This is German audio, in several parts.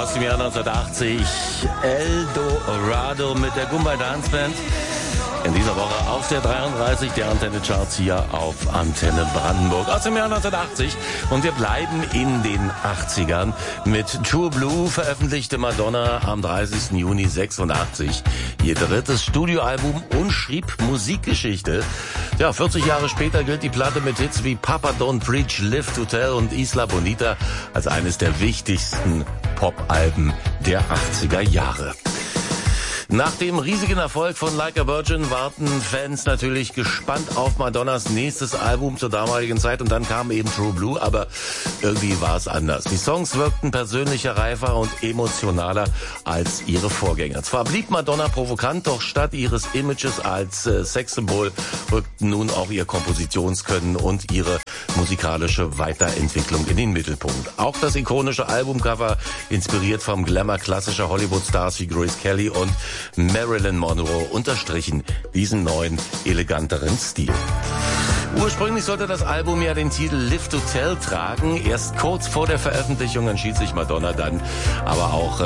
aus dem Jahr 1980. El Dorado mit der Goombay Dance Band. In dieser Woche auf der 33 der Antenne Charts hier auf Antenne Brandenburg aus dem Jahr 1980. Und wir bleiben in den 80ern. Mit True Blue veröffentlichte Madonna am 30. Juni 86 ihr drittes Studioalbum und schrieb Musikgeschichte. Ja, 40 Jahre später gilt die Platte mit Hits wie Papa Don't Preach, Live to Tell und Isla Bonita als eines der wichtigsten Pop-Alben der 80er Jahre. Nach dem riesigen Erfolg von Like a Virgin warten Fans natürlich gespannt auf Madonnas nächstes Album zur damaligen Zeit und dann kam eben True Blue, aber irgendwie war es anders. Die Songs wirkten persönlicher, reifer und emotionaler als ihre Vorgänger. Zwar blieb Madonna provokant, doch statt ihres Images als Sexsymbol rückten nun auch ihr Kompositionskönnen und ihre musikalische Weiterentwicklung in den Mittelpunkt. Auch das ikonische Albumcover, inspiriert vom Glamour klassischer Hollywood-Stars wie Grace Kelly und Marilyn Monroe, unterstrichen diesen neuen, eleganteren Stil. Ursprünglich sollte das Album ja den Titel Live to Tell tragen. Erst kurz vor der Veröffentlichung entschied sich Madonna dann aber auch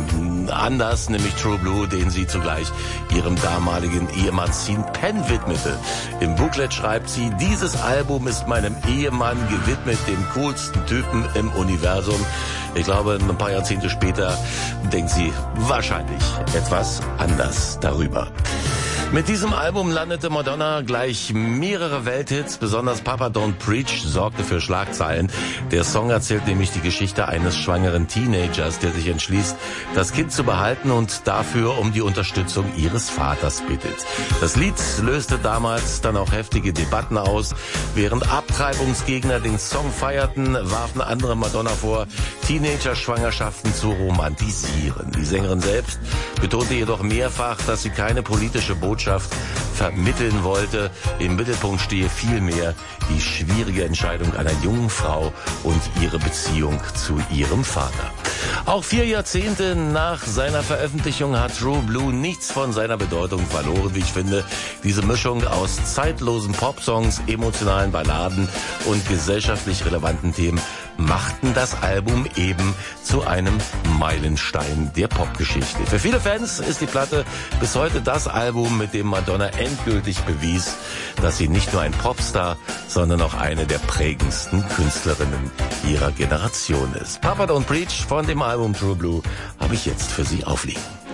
anders, nämlich True Blue, den sie zugleich ihrem damaligen Ehemann Sean Penn widmete. Im Booklet schreibt sie: Dieses Album ist meinem Ehemann gewidmet, dem coolsten Typen im Universum. Ich glaube, ein paar Jahrzehnte später denkt sie wahrscheinlich etwas anders darüber. Mit diesem Album landete Madonna gleich mehrere Welthits, besonders Papa Don't Preach sorgte für Schlagzeilen. Der Song erzählt nämlich die Geschichte eines schwangeren Teenagers, der sich entschließt, das Kind zu behalten und dafür um die Unterstützung ihres Vaters bittet. Das Lied löste damals dann auch heftige Debatten aus. Während Abtreibungsgegner den Song feierten, warfen andere Madonna vor, Teenager-Schwangerschaften zu romantisieren. Die Sängerin selbst betonte jedoch mehrfach, dass sie keine politische Botschaft vermitteln wollte. Im Mittelpunkt stehe vielmehr die schwierige Entscheidung einer jungen Frau und ihre Beziehung zu ihrem Vater. Auch 4 Jahrzehnte nach seiner Veröffentlichung hat True Blue nichts von seiner Bedeutung verloren, wie ich finde. Diese Mischung aus zeitlosen Popsongs, emotionalen Balladen und gesellschaftlich relevanten Themen machten das Album eben zu einem Meilenstein der Popgeschichte. Für viele Fans ist die Platte bis heute das Album, mit dem Madonna endgültig bewies, dass sie nicht nur ein Popstar, sondern auch eine der prägendsten Künstlerinnen ihrer Generation ist. Papa Don't Preach von dem Album True Blue habe ich jetzt für Sie aufliegen.